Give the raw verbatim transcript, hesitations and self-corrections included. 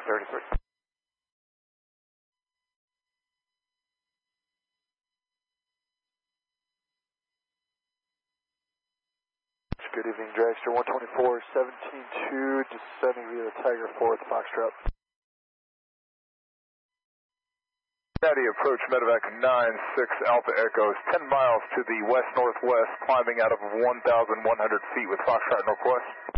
thirty-three. Good evening, Dragster one twenty-four, seventeen two, descending via the Tiger fourth, Foxtrot. Daddy approach Medevac nine six Alpha Echoes, ten miles to the west-northwest, climbing out of one thousand one hundred feet with Foxtrot Northwest.